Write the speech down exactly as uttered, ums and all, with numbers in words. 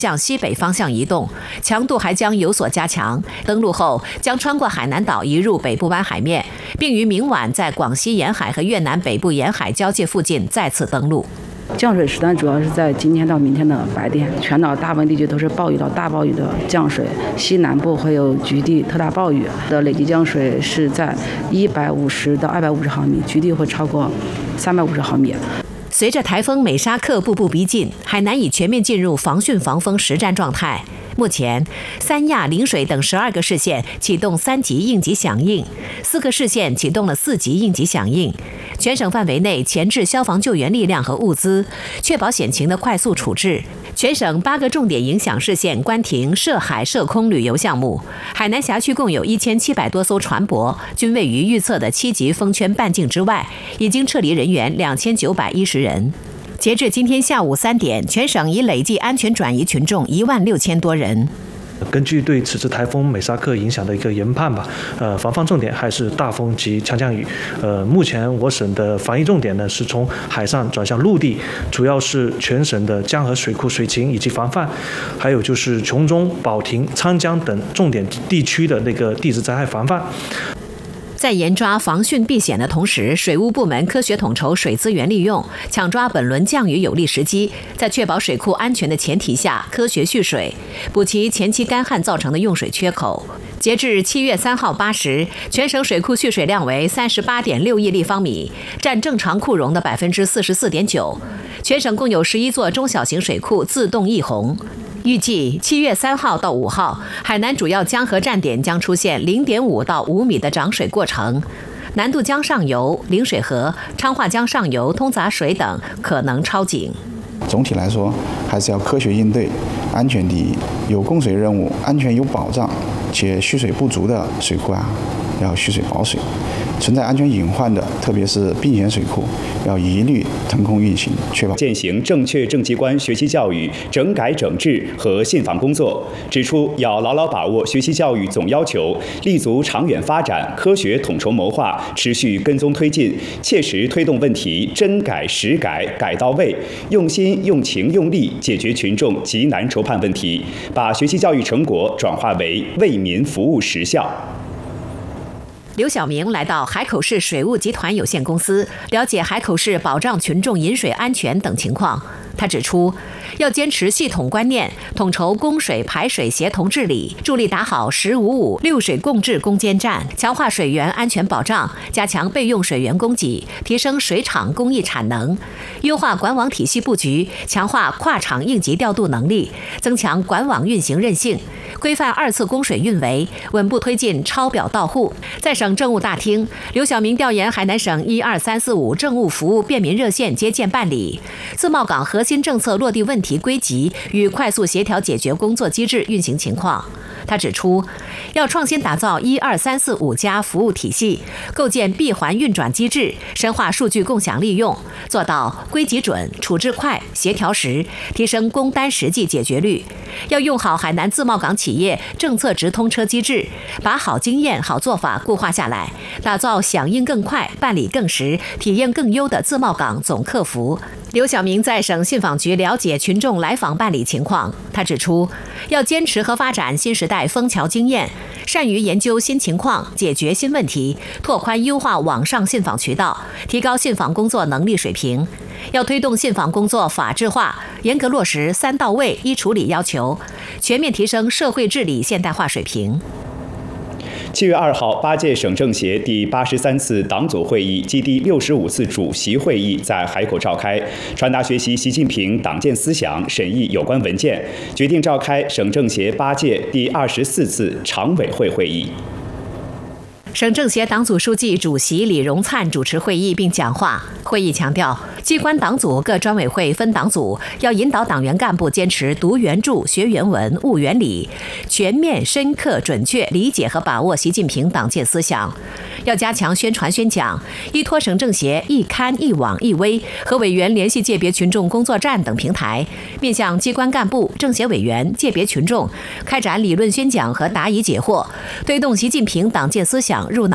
向西北方向移动，强度还将有所加强。登陆后将穿过海南岛移入北部湾海面，并于明晚在广西沿海和越南北部沿海交界附近再次登陆。 降水时段主要是在今天到明天的白天，全岛大部分地区都是暴雨到大暴雨的降水，西南部会有局地特大暴雨的累计降水是在一百五十到二百五十毫米，局地会超过三百五十毫米。 随着台风美沙克步步逼近，海南已全面进入防汛防风实战状态。目前，三亚、陵水等十二个市县启动三级应急响应，四个市县启动了四级应急响应。全省范围内前置消防救援力量和物资，确保险情的快速处置。全省八个重点影响市县关停涉海涉空旅游项目。海南辖区共有一千七百多艘船舶，均位于预测的七级风圈半径之外，已经撤离人员两千九百一十人。截至今天下午三点，全省已累计安全转移群众一万六千多人。 根据对此次台风美沙克影响的一个研判吧，呃，防范重点还是大风及强降雨。呃，目前我省的防疫重点呢是从海上转向陆地，主要是全省的江河水库水情以及防范，还有就是琼中、保亭、沧江等重点地区的那个地质灾害防范。 在严抓防汛避险的同时，水务部门科学统筹水资源利用，抢抓本轮降雨有利时机，在确保水库安全的前提下，科学蓄水，补齐前期干旱造成的用水缺口。截至七月三号八时，全省水库蓄水量为三十八点六亿立方米，占正常库容的百分之四十四点九。全省共有十一座中小型水库自动溢洪。预计七月三号到五号，海南主要江河站点将出现零点五到五米的涨水过程，南渡江上游、陵水河、昌化江上游通杂水等可能超警。 总体来说，还是要科学应对，安全第一。有供水任务，安全有保障，且蓄水不足的水库啊，要蓄水保水。存在安全隐患的，特别是并险水库，要一律腾空运行，确保践行正确正机关学习教育整改整治和信访工作。指出，要牢牢把握学习教育总要求，立足长远发展，科学统筹谋划，持续跟踪推进，切实推动问题真改实改改到位，用心用情用力解决群众急难愁盼问题，把学习教育成果转化为为民服务实效。 刘晓明来到海口市水务集团有限公司，了解海口市保障群众饮水安全等情况。他指出，要坚持系统观念，统筹供水排水协同治理，助力打好“十五五”六水共治攻坚战，强化水源安全保障，加强备用水源供给，提升水厂工艺产能，优化管网体系布局，强化跨厂应急调度能力，增强管网运行韧性，规范二次供水运维，稳步推进抄表到户。在省政务大厅，刘晓明调研海南省一二三四五政务服务便民热线接见办理，自贸港核心政策落地问题归集与快速协调解决工作机制运行情况。他指出，要创新打造一二三四五家服务体系，构建闭环运转机制，深化数据共享利用，做到归集准、处置快、协调实，提升工单实际解决率。要用好海南自贸港企业政策直通车机制，把好经验、好做法固化下来，打造响应更快、办理更实、体验更优的自贸港总客服。刘晓明在省信访局了解群众来访办理情况。他指出，要坚持和发展新时代枫桥经验，善于研究新情况、解决新问题，拓宽优化网上信访渠道，提高信访工作能力水平。要推动信访工作法治化，严格落实三到位一处理要求，全面提升社会治理现代化水平。 七月二号，八届省政协第八十三次党组会议及第六十五次主席会议在海口召开，传达学习习近平党建思想，审议有关文件，决定召开省政协八届第二十四次常委会会议。 省政协党组书记、主席李荣灿主持会议并讲话。会议强调，机关党组、各专委会、分党组要引导党员干部坚持读原著、学原文、悟原理，全面、深刻、准确理解和把握习近平党建思想。要加强宣传宣讲，依托省政协一刊一网一微和委员联系界别群众工作站等平台，面向机关干部、政协委员、界别群众开展理论宣讲和答疑解惑，推动习近平党建思想入脑